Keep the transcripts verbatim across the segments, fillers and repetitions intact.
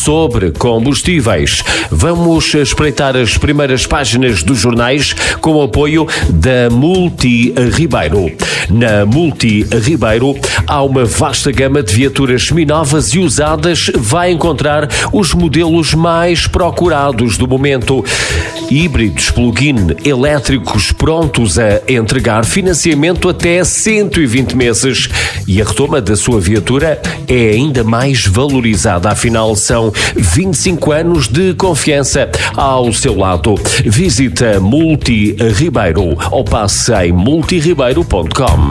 sobre combustíveis. Vamos espreitar as primeiras páginas dos jornais com o apoio da Multi Ribeiro. Na Multi Ribeiro há uma vasta gama de viaturas seminovas e usadas. Vai encontrar os modelos mais procurados do momento. Híbridos, plug-in, elétricos prontos a entregar, financiamento até cento e vinte meses. E a retoma da sua viatura é ainda mais valorizada. Afinal, são vinte e cinco anos de confiança ao seu lado. Visita Multi Ribeiro ou passe em multi ribeiro ponto com.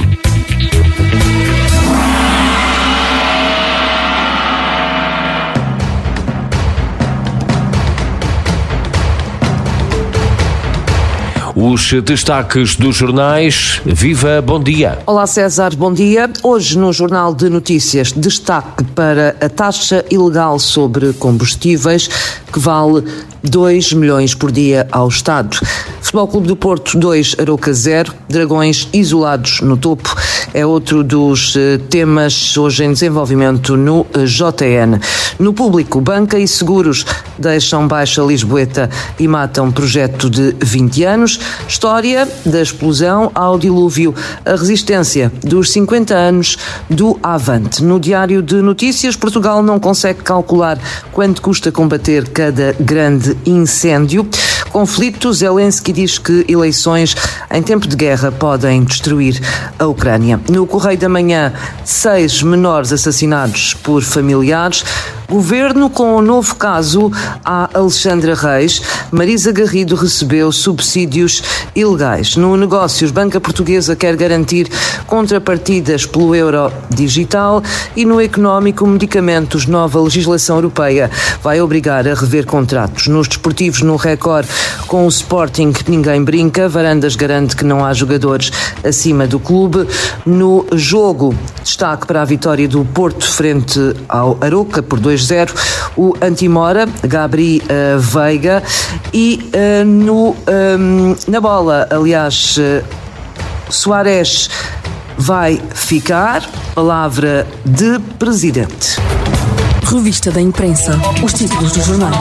Os destaques dos jornais. Viva, bom dia. Olá César, bom dia. Hoje no Jornal de Notícias, destaque para a taxa ilegal sobre combustíveis, que vale dois milhões por dia ao Estado. Futebol Clube do Porto dois, Arouca zero, Dragões isolados no topo, é outro dos temas hoje em desenvolvimento no J N. No Público, banca e seguros deixam baixa Lisboeta e matam projeto de vinte anos. História da explosão ao dilúvio, a resistência dos cinquenta anos do Avante. No Diário de Notícias, Portugal não consegue calcular quanto custa combater cada grande incêndio. Conflito, Zelensky diz que eleições em tempo de guerra podem destruir a Ucrânia. No Correio da Manhã, seis menores assassinados por familiares. Governo com um novo caso a Alexandra Reis. Marisa Garrido recebeu subsídios ilegais. No Negócios, Banca Portuguesa quer garantir contrapartidas pelo euro digital. E no Económico, Medicamentos, nova legislação europeia vai obrigar a rever contratos. Nos desportivos, no Record, com o Sporting ninguém brinca. Varandas garante que não há jogadores acima do clube. No jogo, destaque para a vitória do Porto frente ao Arouca por dois a zero, o Antimora, Gabri uh, Veiga, e uh, no, um, na bola, aliás, uh, Soares vai ficar. Palavra de presidente. Revista da Imprensa. Os títulos dos jornais.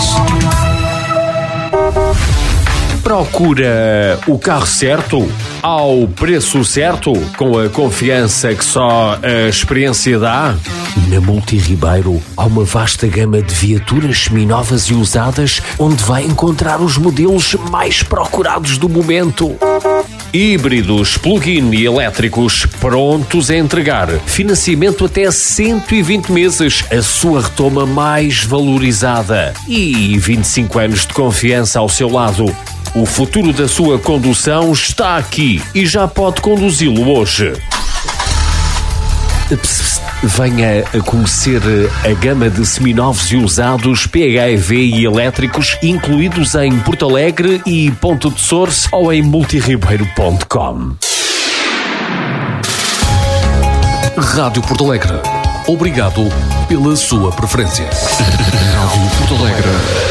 Procura o carro certo, ao preço certo, com a confiança que só a experiência dá? Na Multi Ribeiro há uma vasta gama de viaturas seminovas e usadas, onde vai encontrar os modelos mais procurados do momento. Híbridos, plug-in e elétricos prontos a entregar. Financiamento até cento e vinte meses. A sua retoma mais valorizada. E vinte e cinco anos de confiança ao seu lado. O futuro da sua condução está aqui e já pode conduzi-lo hoje. Venha a conhecer a gama de seminovos e usados P H E V e elétricos, incluídos em Porto Alegre e Ponta de Soures ou em multi ribeiro ponto com. Rádio Porto Alegre. Obrigado pela sua preferência. Rádio Porto Alegre.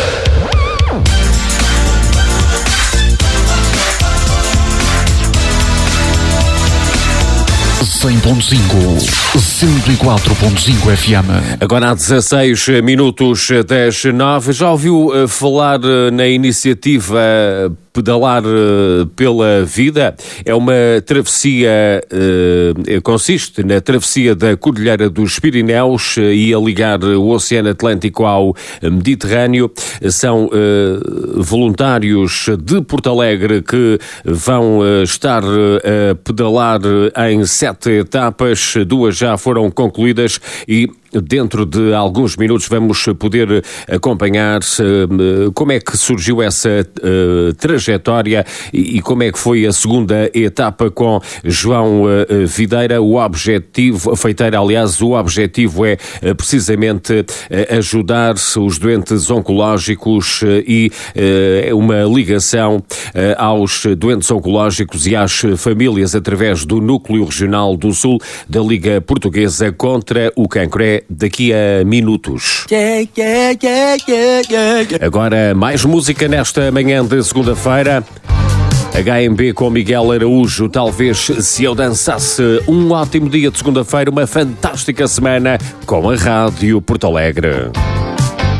cem ponto cinco, cento e quatro ponto cinco F M. Agora há dezasseis minutos das nove. Já ouviu falar na iniciativa Pedalar pela Vida? É uma travessia, eh, consiste na travessia da Cordilheira dos Pirineus e a ligar o Oceano Atlântico ao Mediterrâneo. São eh, voluntários de Porto Alegre que vão eh, estar a pedalar em sete etapas. Duas já foram concluídas e dentro de alguns minutos vamos poder acompanhar uh, como é que surgiu essa uh, trajetória e, e como é que foi a segunda etapa com João uh, Videira. O objetivo, Feiteira, aliás, o objetivo é uh, precisamente uh, ajudar os doentes oncológicos uh, e uh, uma ligação uh, aos doentes oncológicos e às famílias através do Núcleo Regional do Sul da Liga Portuguesa contra o Cancro. É daqui a minutos. Agora, mais música nesta manhã de segunda-feira. H M B com Miguel Araújo. Talvez se eu dançasse. Um ótimo dia de segunda-feira, uma fantástica semana com a Rádio Porto Alegre.